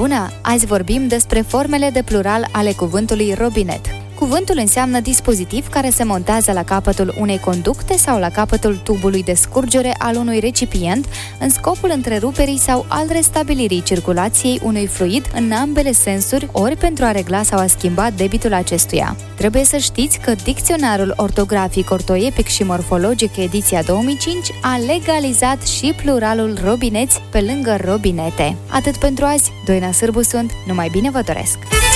Bună! Azi vorbim despre formele de plural ale cuvântului robinet. Cuvântul înseamnă dispozitiv care se montează la capătul unei conducte sau la capătul tubului de scurgere al unui recipient în scopul întreruperii sau al restabilirii circulației unui fluid în ambele sensuri, ori pentru a regla sau a schimba debitul acestuia. Trebuie să știți că Dicționarul Ortografic, Ortoepic și Morfologic, ediția 2005, a legalizat și pluralul robineți pe lângă robinete. Atât pentru azi, Doina Sârbu sunt, numai bine vă doresc!